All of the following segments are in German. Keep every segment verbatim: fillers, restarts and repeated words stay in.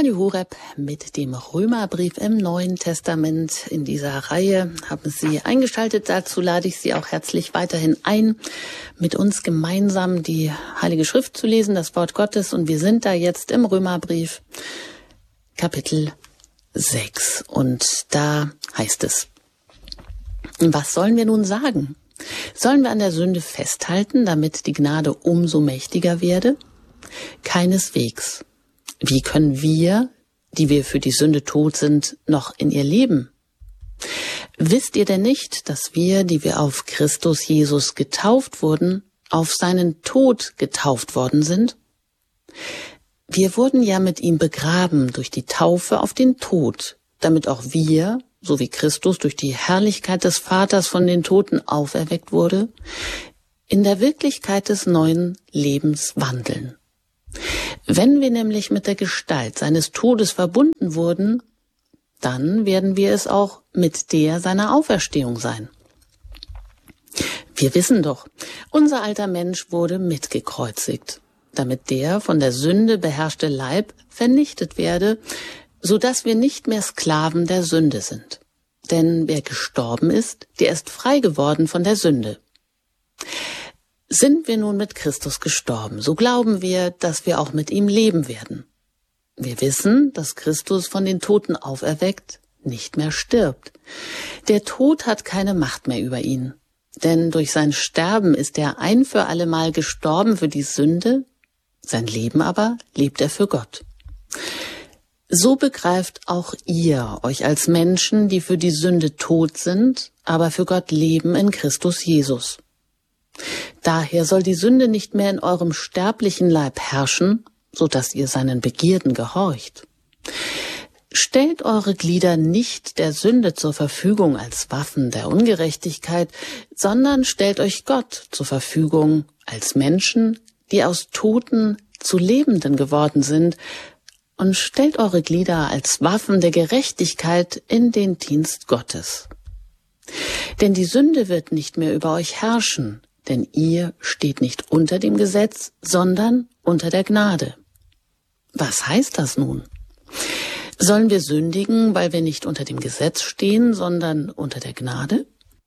Radio Horeb mit dem Römerbrief im Neuen Testament. In dieser Reihe haben Sie eingeschaltet. Dazu lade ich Sie auch herzlich weiterhin ein, mit uns gemeinsam die Heilige Schrift zu lesen, das Wort Gottes. Und wir sind da jetzt im Römerbrief, Kapitel sechs. Und da heißt es: Was sollen wir nun sagen? Sollen wir an der Sünde festhalten, damit die Gnade umso mächtiger werde? Keineswegs. Wie können wir, die wir für die Sünde tot sind, noch in ihr leben? Wisst ihr denn nicht, dass wir, die wir auf Christus Jesus getauft wurden, auf seinen Tod getauft worden sind? Wir wurden ja mit ihm begraben durch die Taufe auf den Tod, damit auch wir, so wie Christus durch die Herrlichkeit des Vaters von den Toten auferweckt wurde, in der Wirklichkeit des neuen Lebens wandeln. Wenn wir nämlich mit der Gestalt seines Todes verbunden wurden, dann werden wir es auch mit der seiner Auferstehung sein. Wir wissen doch, unser alter Mensch wurde mitgekreuzigt, damit der von der Sünde beherrschte Leib vernichtet werde, so dass wir nicht mehr Sklaven der Sünde sind. Denn wer gestorben ist, der ist frei geworden von der Sünde. Sind wir nun mit Christus gestorben, so glauben wir, dass wir auch mit ihm leben werden. Wir wissen, dass Christus von den Toten auferweckt nicht mehr stirbt. Der Tod hat keine Macht mehr über ihn, denn durch sein Sterben ist er ein für allemal gestorben für die Sünde, sein Leben aber lebt er für Gott. So begreift auch ihr euch als Menschen, die für die Sünde tot sind, aber für Gott leben in Christus Jesus. Daher soll die Sünde nicht mehr in eurem sterblichen Leib herrschen, so dass ihr seinen Begierden gehorcht. Stellt eure Glieder nicht der Sünde zur Verfügung als Waffen der Ungerechtigkeit, sondern stellt euch Gott zur Verfügung als Menschen, die aus Toten zu Lebenden geworden sind, und stellt eure Glieder als Waffen der Gerechtigkeit in den Dienst Gottes. Denn die Sünde wird nicht mehr über euch herrschen, denn ihr steht nicht unter dem Gesetz, sondern unter der Gnade. Was heißt das nun? Sollen wir sündigen, weil wir nicht unter dem Gesetz stehen, sondern unter der Gnade?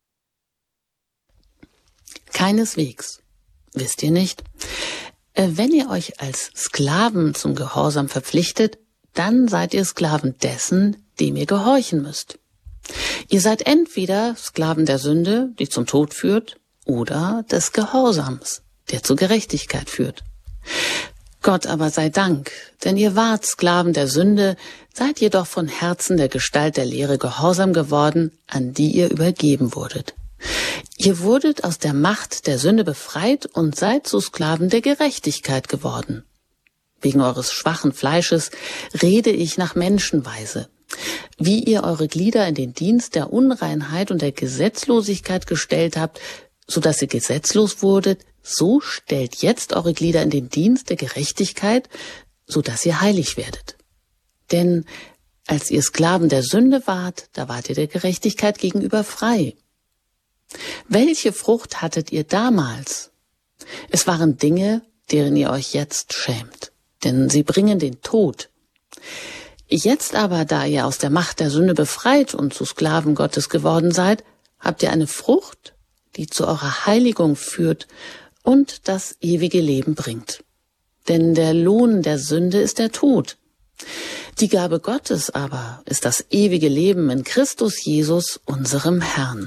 Keineswegs. Wisst ihr nicht? Wenn ihr euch als Sklaven zum Gehorsam verpflichtet, dann seid ihr Sklaven dessen, dem ihr gehorchen müsst. Ihr seid entweder Sklaven der Sünde, die zum Tod führt, oder des Gehorsams, der zur Gerechtigkeit führt. Gott aber sei Dank, denn ihr wart Sklaven der Sünde, seid jedoch von Herzen der Gestalt der Lehre gehorsam geworden, an die ihr übergeben wurdet. Ihr wurdet aus der Macht der Sünde befreit und seid zu Sklaven der Gerechtigkeit geworden. Wegen eures schwachen Fleisches rede ich nach Menschenweise. Wie ihr eure Glieder in den Dienst der Unreinheit und der Gesetzlosigkeit gestellt habt, so dass ihr gesetzlos wurdet, so stellt jetzt eure Glieder in den Dienst der Gerechtigkeit, so dass ihr heilig werdet. Denn als ihr Sklaven der Sünde wart, da wart ihr der Gerechtigkeit gegenüber frei. Welche Frucht hattet ihr damals? Es waren Dinge, deren ihr euch jetzt schämt, denn sie bringen den Tod. Jetzt aber, da ihr aus der Macht der Sünde befreit und zu Sklaven Gottes geworden seid, habt ihr eine Frucht, die zu eurer Heiligung führt und das ewige Leben bringt. Denn der Lohn der Sünde ist der Tod. Die Gabe Gottes aber ist das ewige Leben in Christus Jesus, unserem Herrn.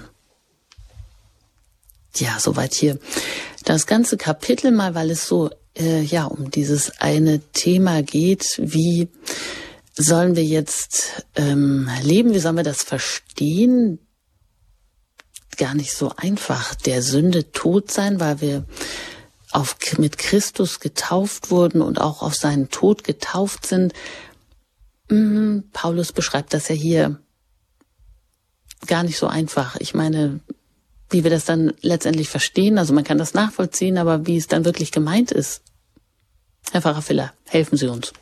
Ja, soweit hier das ganze Kapitel mal, weil es so äh, ja um dieses eine Thema geht. Wie sollen wir jetzt ähm, leben? Wie sollen wir das verstehen? Gar nicht so einfach, der Sünde tot sein, weil wir auf, mit Christus getauft wurden und auch auf seinen Tod getauft sind. Mhm, Paulus beschreibt das ja hier gar nicht so einfach. Ich meine, wie wir das dann letztendlich verstehen, also man kann das nachvollziehen, aber wie es dann wirklich gemeint ist. Herr Pfarrer Filler, helfen Sie uns.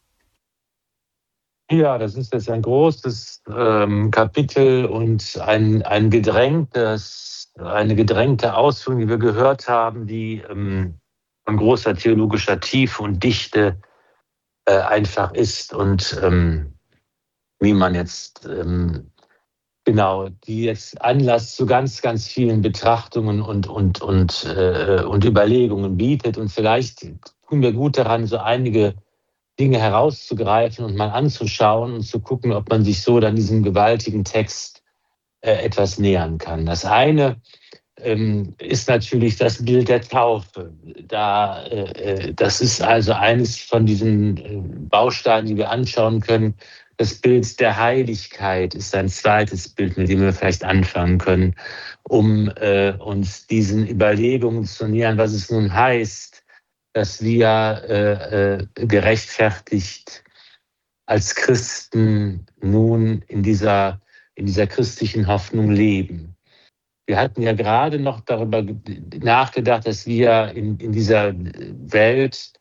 Ja, das ist jetzt ein großes ähm, Kapitel und ein, ein gedrängtes, eine gedrängte Ausführung, die wir gehört haben, die ähm, von großer theologischer Tiefe und Dichte äh, einfach ist und ähm, wie man jetzt ähm, genau, die jetzt Anlass zu ganz, ganz vielen Betrachtungen und, und, und, äh, und Überlegungen bietet. Und vielleicht tun wir gut daran, so einige Dinge herauszugreifen und mal anzuschauen und zu gucken, ob man sich so dann diesem gewaltigen Text äh, etwas nähern kann. Das eine ähm, ist natürlich das Bild der Taufe. Da, äh, das ist also eines von diesen äh, Bausteinen, die wir anschauen können. Das Bild der Heiligkeit ist ein zweites Bild, mit dem wir vielleicht anfangen können, um äh, uns diesen Überlegungen zu nähern, was es nun heißt, dass wir äh, äh, gerechtfertigt als Christen nun in dieser, in dieser christlichen Hoffnung leben. Wir hatten ja gerade noch darüber nachgedacht, dass wir in, in dieser Welt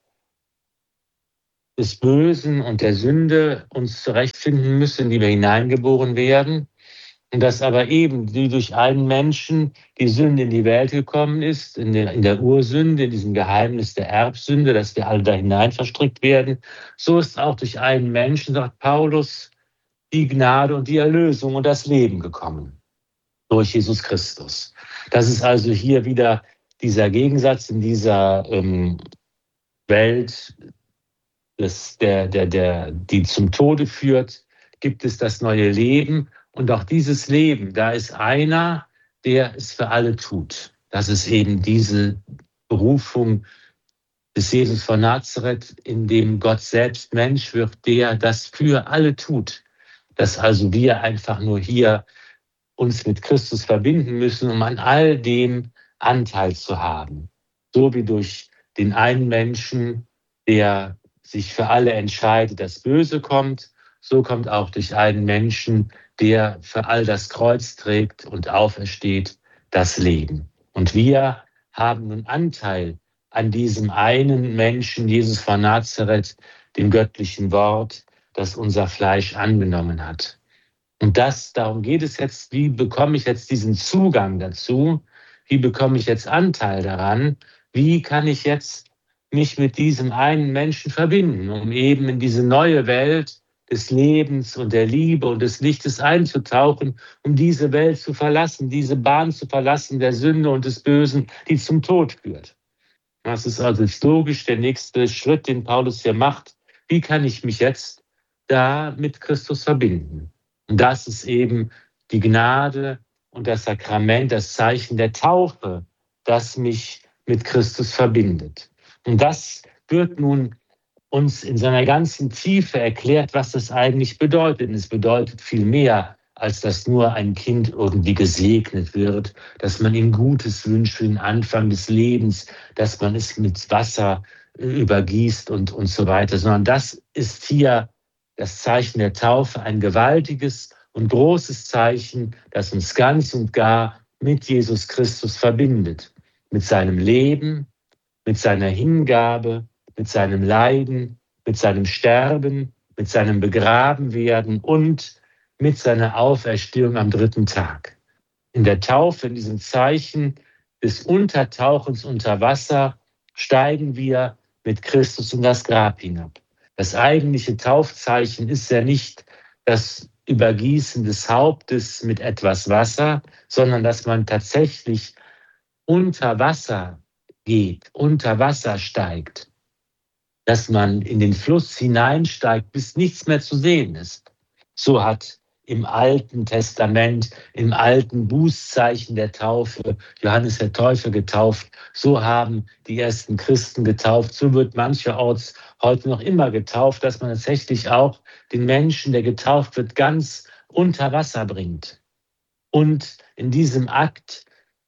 des Bösen und der Sünde uns zurechtfinden müssen, in die wir hineingeboren werden. Und dass aber eben, wie durch einen Menschen die Sünde in die Welt gekommen ist, in der, in der Ursünde, in diesem Geheimnis der Erbsünde, dass wir alle da hinein verstrickt werden, so ist auch durch einen Menschen, sagt Paulus, die Gnade und die Erlösung und das Leben gekommen. Durch Jesus Christus. Das ist also hier wieder dieser Gegensatz in dieser ähm, Welt, des, der, der, der, die zum Tode führt, gibt es das neue Leben. Und auch dieses Leben, da ist einer, der es für alle tut. Das ist eben diese Berufung des Jesus von Nazareth, in dem Gott selbst Mensch wird, der das für alle tut. Dass also wir einfach nur hier uns mit Christus verbinden müssen, um an all dem Anteil zu haben. So wie durch den einen Menschen, der sich für alle entscheidet, das Böse kommt, so kommt auch durch einen Menschen, der für all das Kreuz trägt und aufersteht, das Leben. Und wir haben nun Anteil an diesem einen Menschen, Jesus von Nazareth, dem göttlichen Wort, das unser Fleisch angenommen hat. Und das, darum geht es jetzt, wie bekomme ich jetzt diesen Zugang dazu? Wie bekomme ich jetzt Anteil daran? Wie kann ich jetzt mich mit diesem einen Menschen verbinden, um eben in diese neue Welt des Lebens und der Liebe und des Lichtes einzutauchen, um diese Welt zu verlassen, diese Bahn zu verlassen der Sünde und des Bösen, die zum Tod führt. Das ist also logisch der nächste Schritt, den Paulus hier macht. Wie kann ich mich jetzt da mit Christus verbinden? Und das ist eben die Gnade und das Sakrament, das Zeichen der Taufe, das mich mit Christus verbindet. Und das wird nun uns in seiner ganzen Tiefe erklärt, was das eigentlich bedeutet. Und es bedeutet viel mehr, als dass nur ein Kind irgendwie gesegnet wird, dass man ihm Gutes wünscht für den Anfang des Lebens, dass man es mit Wasser übergießt und, und so weiter, sondern das ist hier das Zeichen der Taufe, ein gewaltiges und großes Zeichen, das uns ganz und gar mit Jesus Christus verbindet, mit seinem Leben, mit seiner Hingabe, mit seinem Leiden, mit seinem Sterben, mit seinem Begrabenwerden und mit seiner Auferstehung am dritten Tag. In der Taufe, in diesem Zeichen des Untertauchens unter Wasser, steigen wir mit Christus in das Grab hinab. Das eigentliche Taufzeichen ist ja nicht das Übergießen des Hauptes mit etwas Wasser, sondern dass man tatsächlich unter Wasser geht, unter Wasser steigt, dass man in den Fluss hineinsteigt, bis nichts mehr zu sehen ist. So hat im Alten Testament, im alten Bußzeichen der Taufe, Johannes der Täufer getauft. So haben die ersten Christen getauft. So wird mancherorts heute noch immer getauft, dass man tatsächlich auch den Menschen, der getauft wird, ganz unter Wasser bringt. Und in diesem Akt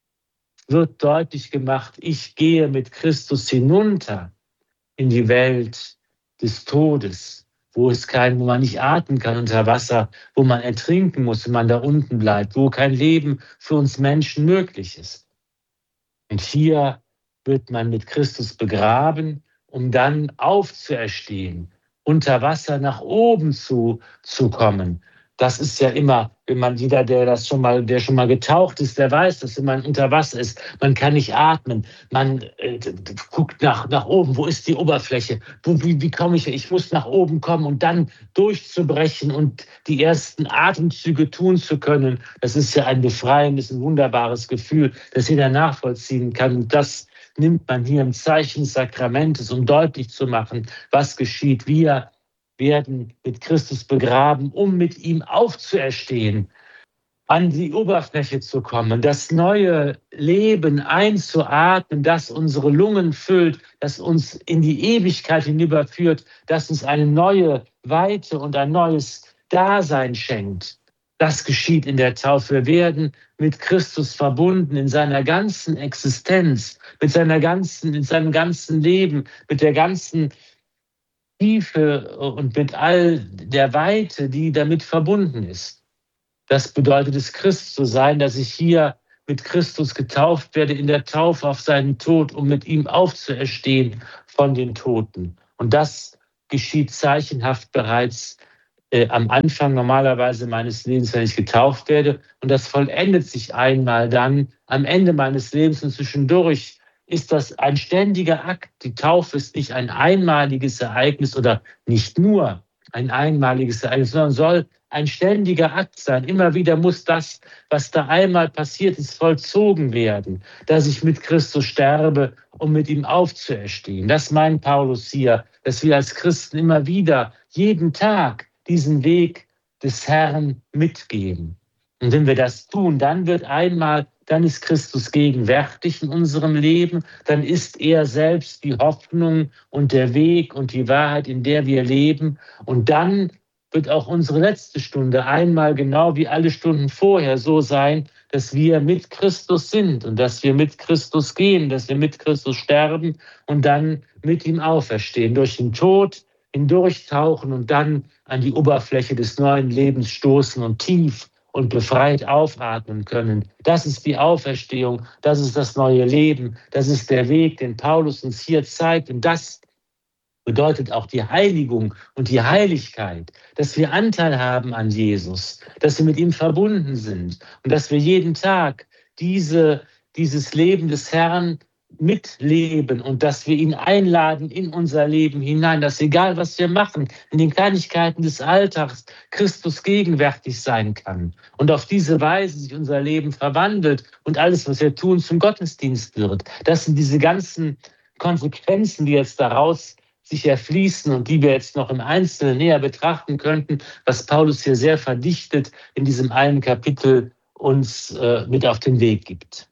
wird deutlich gemacht, ich gehe mit Christus hinunter in die Welt des Todes, wo es kein, wo man nicht atmen kann unter Wasser, wo man ertrinken muss, wenn man da unten bleibt, wo kein Leben für uns Menschen möglich ist. Und hier wird man mit Christus begraben, um dann aufzuerstehen, unter Wasser nach oben zu, zu kommen. Das ist ja immer, wenn man jeder, der das schon mal, der schon mal getaucht ist, der weiß, dass wenn man unter Wasser ist, man kann nicht atmen. Man äh, guckt nach, nach oben, wo ist die Oberfläche? Wo, wie, wie komme ich? Ich muss nach oben kommen und dann durchzubrechen und die ersten Atemzüge tun zu können. Das ist ja ein befreiendes, ein wunderbares Gefühl, das jeder nachvollziehen kann. Und das nimmt man hier im Zeichen des Sakramentes, um deutlich zu machen, was geschieht. Wir werden mit Christus begraben, um mit ihm aufzuerstehen, an die Oberfläche zu kommen, das neue Leben einzuatmen, das unsere Lungen füllt, das uns in die Ewigkeit hinüberführt, das uns eine neue Weite und ein neues Dasein schenkt. Das geschieht in der Taufe. Wir werden mit Christus verbunden in seiner ganzen Existenz, mit seiner ganzen, mit seinem ganzen Leben, mit der ganzen Tiefe und mit all der Weite, die damit verbunden ist. Das bedeutet es, Christ zu sein, dass ich hier mit Christus getauft werde, in der Taufe auf seinen Tod, um mit ihm aufzuerstehen von den Toten. Und das geschieht zeichenhaft bereits äh, am Anfang normalerweise meines Lebens, wenn ich getauft werde. Und das vollendet sich einmal dann am Ende meines Lebens und zwischendurch ist das ein ständiger Akt. Die Taufe ist nicht ein einmaliges Ereignis oder nicht nur ein einmaliges Ereignis, sondern soll ein ständiger Akt sein. Immer wieder muss das, was da einmal passiert ist, vollzogen werden, dass ich mit Christus sterbe, um mit ihm aufzuerstehen. Das meint Paulus hier, dass wir als Christen immer wieder, jeden Tag diesen Weg des Herrn mitgeben. Und wenn wir das tun, dann wird einmal, dann ist Christus gegenwärtig in unserem Leben, dann ist er selbst die Hoffnung und der Weg und die Wahrheit, in der wir leben. Und dann wird auch unsere letzte Stunde einmal genau wie alle Stunden vorher so sein, dass wir mit Christus sind und dass wir mit Christus gehen, dass wir mit Christus sterben und dann mit ihm auferstehen, durch den Tod hindurchtauchen und dann an die Oberfläche des neuen Lebens stoßen und tief und befreit aufatmen können. Das ist die Auferstehung, das ist das neue Leben, das ist der Weg, den Paulus uns hier zeigt. Und das bedeutet auch die Heiligung und die Heiligkeit, dass wir Anteil haben an Jesus, dass wir mit ihm verbunden sind und dass wir jeden Tag diese, dieses Leben des Herrn mitleben und dass wir ihn einladen in unser Leben hinein, dass egal was wir machen, in den Kleinigkeiten des Alltags Christus gegenwärtig sein kann und auf diese Weise sich unser Leben verwandelt und alles, was wir tun, zum Gottesdienst wird. Das sind diese ganzen Konsequenzen, die jetzt daraus sich erfließen und die wir jetzt noch im Einzelnen näher betrachten könnten, was Paulus hier sehr verdichtet in diesem einen Kapitel uns äh, mit auf den Weg gibt.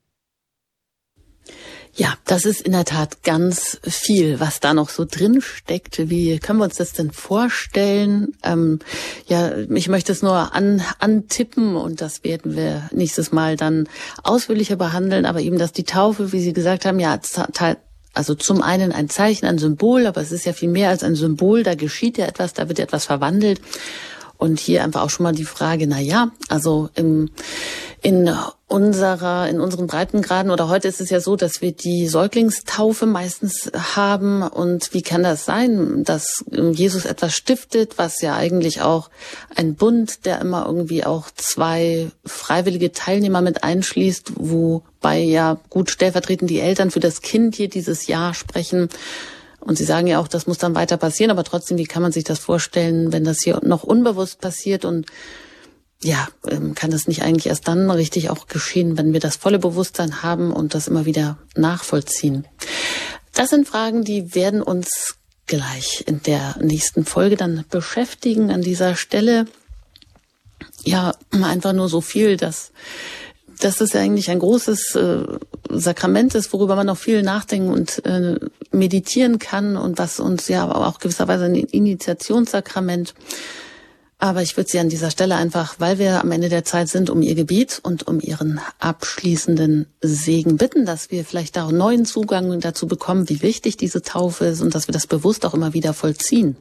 Ja, das ist in der Tat ganz viel, was da noch so drin steckt. Wie können wir uns das denn vorstellen? Ähm, ja, ich möchte es nur an, antippen und das werden wir nächstes Mal dann ausführlicher behandeln. Aber eben, dass die Taufe, wie Sie gesagt haben, ja, also zum einen ein Zeichen, ein Symbol, aber es ist ja viel mehr als ein Symbol. Da geschieht ja etwas, da wird ja etwas verwandelt. Und hier einfach auch schon mal die Frage, na ja, also im, in unserer, in unseren Breitengraden oder heute ist es ja so, dass wir die Säuglingstaufe meistens haben. Und wie kann das sein, dass Jesus etwas stiftet, was ja eigentlich auch ein Bund, der immer irgendwie auch zwei freiwillige Teilnehmer mit einschließt, wobei ja gut stellvertretend die Eltern für das Kind hier dieses Ja sprechen. Und Sie sagen ja auch, das muss dann weiter passieren, aber trotzdem, wie kann man sich das vorstellen, wenn das hier noch unbewusst passiert? Und ja, kann das nicht eigentlich erst dann richtig auch geschehen, wenn wir das volle Bewusstsein haben und das immer wieder nachvollziehen? Das sind Fragen, die werden uns gleich in der nächsten Folge dann beschäftigen. An dieser Stelle, ja, einfach nur so viel, dass dass es eigentlich ein großes äh, Sakrament ist, worüber man noch viel nachdenken und äh, meditieren kann und was uns ja auch gewisserweise ein Initiationssakrament. Aber ich würde Sie an dieser Stelle einfach, weil wir am Ende der Zeit sind, um Ihr Gebet und um Ihren abschließenden Segen bitten, dass wir vielleicht da einen neuen Zugang dazu bekommen, wie wichtig diese Taufe ist und dass wir das bewusst auch immer wieder vollziehen.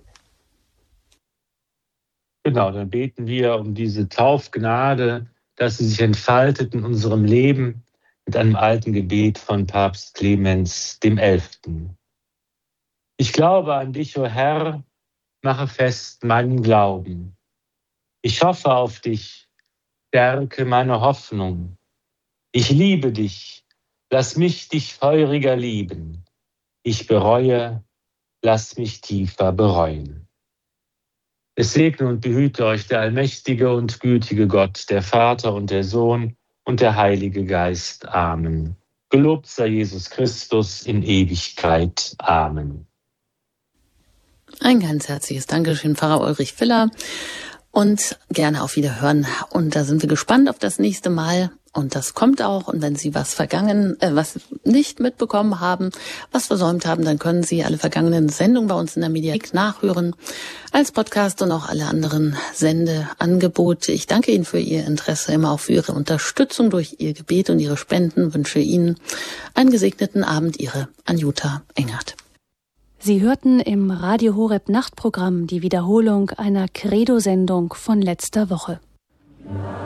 Genau, dann beten wir um diese Taufgnade, dass sie sich entfaltet in unserem Leben mit einem alten Gebet von Papst Clemens dem Elften. Ich glaube an dich, o Herr, mache fest meinen Glauben. Ich hoffe auf dich, Stärke meiner Hoffnung. Ich liebe dich, lass mich dich feuriger lieben. Ich bereue, lass mich tiefer bereuen. Es segne und behüte euch der allmächtige und gütige Gott, der Vater und der Sohn und der Heilige Geist. Amen. Gelobt sei Jesus Christus in Ewigkeit. Amen. Ein ganz herzliches Dankeschön, Pfarrer Ulrich Filler. Und gerne auf Wiederhören. Und da sind wir gespannt auf das nächste Mal. Und das kommt auch. Und wenn Sie was vergangen, äh, was nicht mitbekommen haben, was versäumt haben, dann können Sie alle vergangenen Sendungen bei uns in der Mediathek nachhören, als Podcast und auch alle anderen Sendeangebote. Ich danke Ihnen für Ihr Interesse, immer auch für Ihre Unterstützung durch Ihr Gebet und Ihre Spenden. Wünsche Ihnen einen gesegneten Abend. Ihre Anjuta Engert. Sie hörten im Radio Horeb Nachtprogramm die Wiederholung einer Credo-Sendung von letzter Woche.